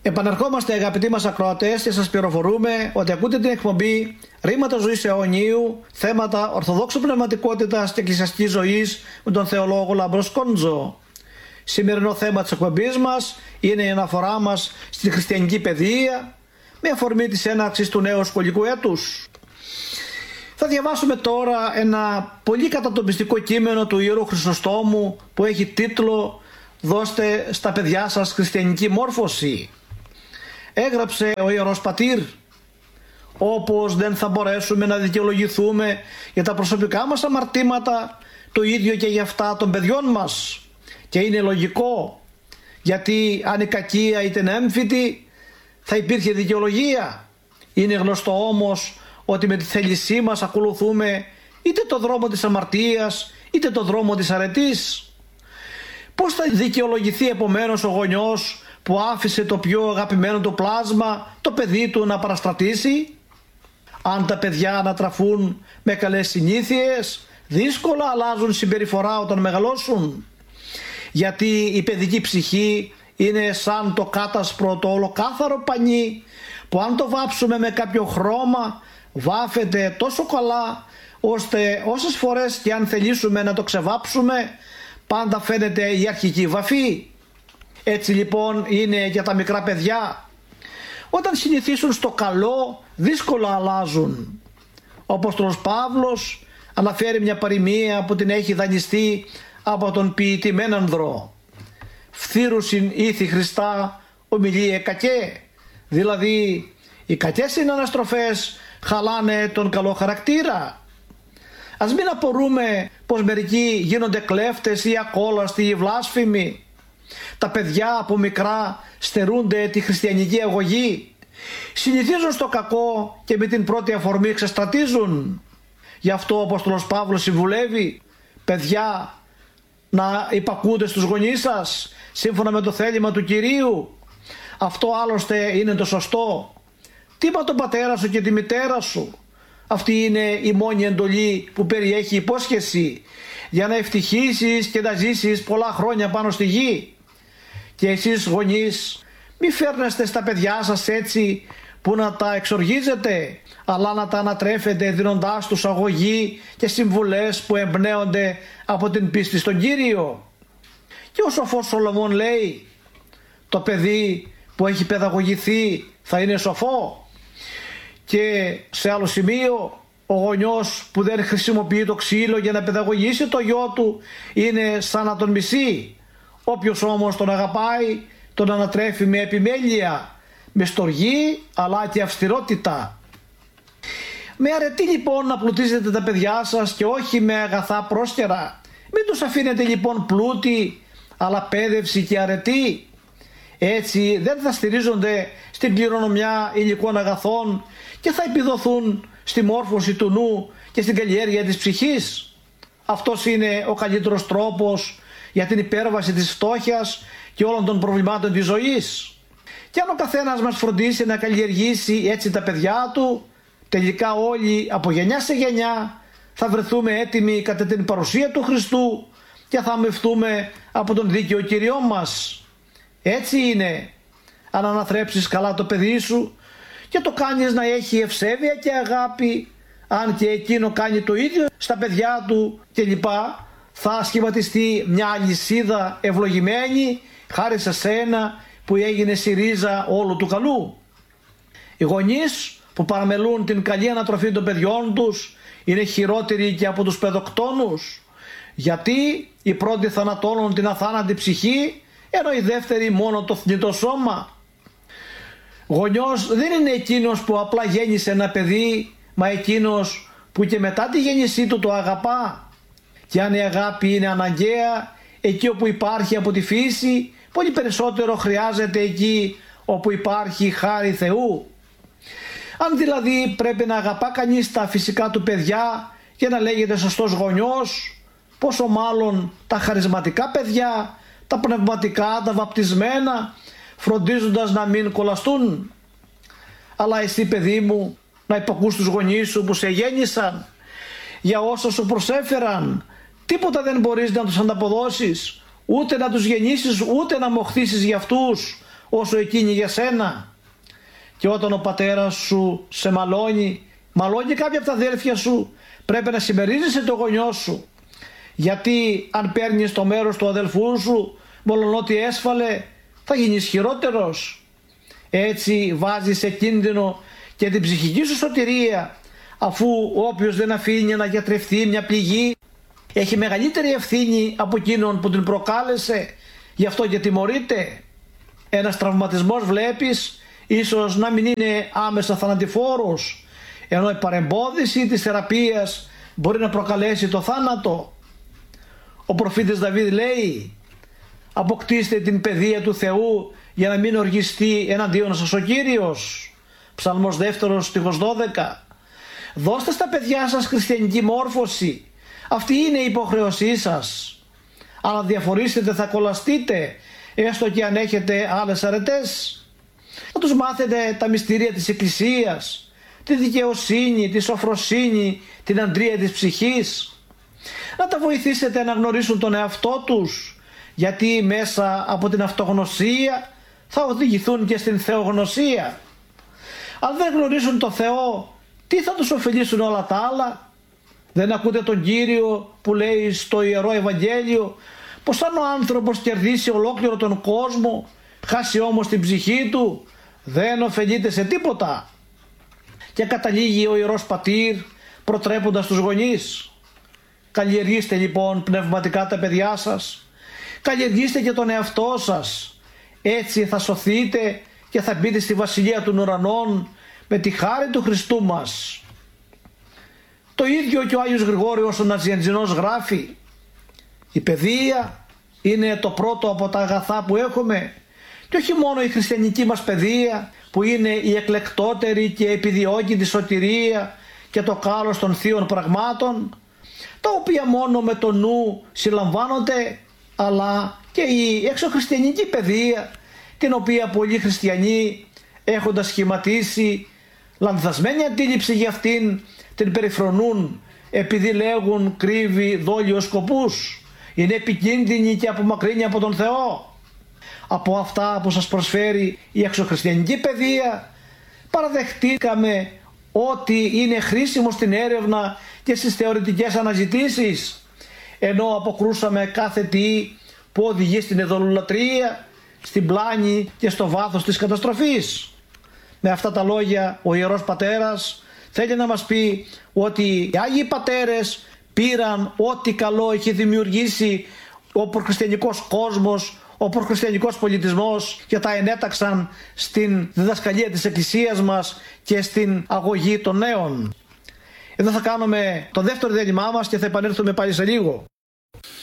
Επαναρχόμαστε, αγαπητοί μας ακροατές, και σας πληροφορούμε ότι ακούτε την εκπομπή Ρήματα Ζωής Αιωνίου, θέματα ορθοδόξου πνευματικότητας και εκκλησιαστικής ζωής με τον θεολόγο Λάμπρο Σκόντζο. Σημερινό θέμα της εκπομπής μας είναι η αναφορά μας στη χριστιανική παιδεία με αφορμή της έναρξης του νέου σχολικού έτους. Θα διαβάσουμε τώρα ένα πολύ κατατοπιστικό κείμενο του Ιερού Χρυσοστόμου που έχει τίτλο «Δώστε στα παιδιά σας χριστιανική μόρφωση». Έγραψε ο Ιερός Πατήρ: όπως δεν θα μπορέσουμε να δικαιολογηθούμε για τα προσωπικά μας αμαρτήματα, το ίδιο και για αυτά των παιδιών μας. Και είναι λογικό, γιατί αν η κακία ήταν έμφυτη θα υπήρχε δικαιολογία. Είναι γνωστό όμως ότι με τη θέλησή μας ακολουθούμε είτε το δρόμο της αμαρτίας είτε το δρόμο της αρετής. Πώς θα δικαιολογηθεί επομένως ο γονιός που άφησε το πιο αγαπημένο του πλάσμα, το παιδί του, να παραστρατήσει? Αν τα παιδιά ανατραφούν με καλές συνήθειες, δύσκολα αλλάζουν συμπεριφορά όταν μεγαλώσουν. Γιατί η παιδική ψυχή είναι σαν το κάτασπρο, το ολοκάθαρο πανί, που αν το βάψουμε με κάποιο χρώμα βάφεται τόσο καλά, ώστε όσες φορές και αν θελήσουμε να το ξεβάψουμε πάντα φαίνεται η αρχική βαφή. Έτσι λοιπόν είναι για τα μικρά παιδιά. Όταν συνηθίσουν στο καλό δύσκολα αλλάζουν. Ο Απόστολος Παύλος αναφέρει μια παροιμία που την έχει δανειστεί από τον ποιητή Μένανδρο: «Φθήρουσιν ήθη Χριστά ομιλίε κακέ». Δηλαδή οι κακές συναναστροφές χαλάνε τον καλό χαρακτήρα. Ας μην απορούμε πως μερικοί γίνονται κλέφτες ή ακόλαστοι ή βλάσφημοι. Τα παιδιά από μικρά στερούνται τη χριστιανική αγωγή. Συνηθίζουν στο κακό και με την πρώτη αφορμή ξεστρατίζουν. Γι' αυτό ο Απόστολος Παύλος συμβουλεύει: παιδιά, να υπακούτε στους γονείς σας σύμφωνα με το θέλημα του Κυρίου. Αυτό άλλωστε είναι το σωστό. Τίμα τον πατέρα σου και τη μητέρα σου. Αυτή είναι η μόνη εντολή που περιέχει υπόσχεση για να ευτυχήσεις και να ζήσεις πολλά χρόνια πάνω στη γη. Και εσείς γονείς, μη φέρνεστε στα παιδιά σας έτσι που να τα εξοργίζετε, αλλά να τα ανατρέφετε δίνοντάς τους αγωγή και συμβουλές που εμπνέονται από την πίστη στον Κύριο. Και ο σοφός Σολομών λέει: το παιδί που έχει παιδαγωγηθεί θα είναι σοφό. Και σε άλλο σημείο, ο γονιός που δεν χρησιμοποιεί το ξύλο για να παιδαγωγήσει το γιο του είναι σαν να τον μισεί. Όποιος όμως τον αγαπάει τον ανατρέφει με επιμέλεια, με στοργή αλλά και αυστηρότητα. Με αρετή λοιπόν να πλουτίζετε τα παιδιά σας και όχι με αγαθά πρόσκαιρα. Μην τους αφήνετε λοιπόν πλούτη, αλλά πέδευση και αρετή. Έτσι δεν θα στηρίζονται στην κληρονομιά υλικών αγαθών και θα επιδοθούν στη μόρφωση του νου και στην καλλιέργεια της ψυχής. Αυτός είναι ο καλύτερος τρόπος για την υπέρβαση της φτώχειας και όλων των προβλημάτων της ζωής. Και αν ο καθένας μας φροντίσει να καλλιεργήσει έτσι τα παιδιά του, τελικά όλοι από γενιά σε γενιά θα βρεθούμε έτοιμοι κατά την παρουσία του Χριστού και θα αμοιφθούμε από τον δίκαιο Κυριό μας. Έτσι είναι. Αν αναθρέψεις καλά το παιδί σου και το κάνεις να έχει ευσέβεια και αγάπη, αν και εκείνο κάνει το ίδιο στα παιδιά του κλπ, θα σχηματιστεί μια αλυσίδα ευλογημένη χάρη σε σένα που έγινε η ρίζα όλου του καλού. Οι γονείς που παραμελούν την καλή ανατροφή των παιδιών τους είναι χειρότεροι και από τους παιδοκτόνους, γιατί οι πρώτοι θανατώνουν την αθάνατη ψυχή, ενώ οι δεύτεροι μόνο το θνητό σώμα. Γονιός δεν είναι εκείνος που απλά γέννησε ένα παιδί, μα εκείνος που και μετά τη γέννησή του το αγαπά. Και αν η αγάπη είναι αναγκαία, εκεί όπου υπάρχει από τη φύση, πολύ περισσότερο χρειάζεται εκεί όπου υπάρχει χάρη Θεού. Αν δηλαδή πρέπει να αγαπά κανείς τα φυσικά του παιδιά και να λέγεται σωστός γονιός, πόσο μάλλον τα χαρισματικά παιδιά, τα πνευματικά, τα βαπτισμένα, φροντίζοντας να μην κολλαστούν. Αλλά εσύ παιδί μου, να υπακούς τους γονείς σου που σε γέννησαν, για όσα σου προσέφεραν. Τίποτα δεν μπορείς να τους ανταποδώσεις, ούτε να τους γεννήσεις, ούτε να μοχθήσεις για αυτούς. όσο εκείνη για σένα. Και όταν ο πατέρας σου σε μαλώνει κάποια από τα αδέλφια σου, πρέπει να συμμερίζεσαι το γονιό σου. Γιατί αν παίρνεις το μέρος του αδελφού σου, μολονότι έσφαλε, θα γίνεις χειρότερος. Έτσι βάζεις σε κίνδυνο και την ψυχική σου σωτηρία, αφού όποιος δεν αφήνει να γιατρευτεί μια πληγή έχει μεγαλύτερη ευθύνη από εκείνον που την προκάλεσε, γι' αυτό και τιμωρείται. Ένας τραυματισμός, βλέπεις, ίσως να μην είναι άμεσα θανατηφόρος, ενώ η παρεμπόδιση της θεραπείας μπορεί να προκαλέσει το θάνατο. Ο προφήτης Δαβίδ λέει: αποκτήστε την παιδεία του Θεού για να μην οργιστεί εναντίον σας ο Κύριος. Ψαλμός 2, στίχος 12. Δώστε στα παιδιά σας χριστιανική μόρφωση. Αυτή είναι η υποχρέωσή σας. Αν διαφορήσετε θα κολλαστείτε, έστω και αν έχετε άλλες αρετές. Να τους μάθετε τα μυστήρια της Εκκλησίας, τη δικαιοσύνη, τη σοφροσύνη, την αντρία της ψυχής. Να τα βοηθήσετε να γνωρίσουν τον εαυτό τους, γιατί μέσα από την αυτογνωσία θα οδηγηθούν και στην θεογνωσία. Αν δεν γνωρίζουν τον Θεό, τι θα τους ωφελήσουν όλα τα άλλα? Δεν ακούτε τον Κύριο που λέει στο Ιερό Ευαγγέλιο πως αν ο άνθρωπος κερδίσει ολόκληρο τον κόσμο, χάσει όμως την ψυχή του, δεν ωφελείται σε τίποτα? Και καταλήγει ο Ιερός Πατήρ προτρέποντας τους γονείς: καλλιεργήστε λοιπόν πνευματικά τα παιδιά σας, καλλιεργήστε και τον εαυτό σας, έτσι θα σωθείτε και θα μπείτε στη Βασιλεία των Ουρανών με τη χάρη του Χριστού μας. Το ίδιο και ο Άγιος Γρηγόριος ο Νατζιαντζινός γράφει: η παιδεία είναι το πρώτο από τα αγαθά που έχουμε, και όχι μόνο η χριστιανική μας παιδεία που είναι η εκλεκτότερη και επιδιώκητη σωτηρία και το κάλος των θείων πραγμάτων, τα οποία μόνο με το νου συλλαμβάνονται, αλλά και η εξωχριστιανική παιδεία, την οποία πολλοί χριστιανοί, έχοντας σχηματίσει λανθασμένη αντίληψη για αυτήν, την περιφρονούν επειδή λέγουν κρύβει δόλιος σκοπούς, είναι επικίνδυνη και απομακρύνει από τον Θεό. Από αυτά που σας προσφέρει η εξωχριστιανική παιδεία παραδεχτήκαμε ότι είναι χρήσιμο στην έρευνα και στις θεωρητικές αναζητήσεις, ενώ αποκρούσαμε κάθε τι που οδηγεί στην ειδωλολατρία, στην πλάνη και στο βάθος της καταστροφής. Με αυτά τα λόγια ο Ιερός Πατέρας θέλει να μας πει ότι οι Άγιοι Πατέρες πήραν ό,τι καλό έχει δημιουργήσει ο προχριστιανικός κόσμος, ο προχριστιανικός πολιτισμός, και τα ενέταξαν στην διδασκαλία της Εκκλησίας μας και στην αγωγή των νέων. Εδώ θα κάνουμε το δεύτερο διάλειμμά μας και θα επανέλθουμε πάλι σε λίγο.